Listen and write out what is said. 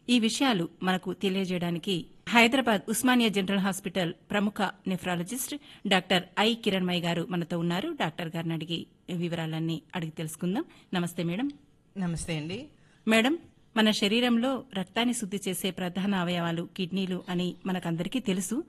ఈ విషయాలు మనకు తెలియజేయడానికి హైదరాబాద్ ఉస్మానియా జనరల్ హాస్పిటల్ ప్రముఖ నెఫ్రాలజిస్ట్ డాక్టర్ ఐ కిరణ్మయి గారు మనతో ఉన్నారు. డాక్టర్ గారిని అడిగి వివరాలన్నీ అడిగి తెలుసుకుందాం. నమస్తే మేడం. నమస్తే అండి. మేడం, మన శరీరంలో రక్తాన్ని శుద్ధి చేసే ప్రధాన అవయవాలు కిడ్నీలు అని మనకందరికీ తెలుసు.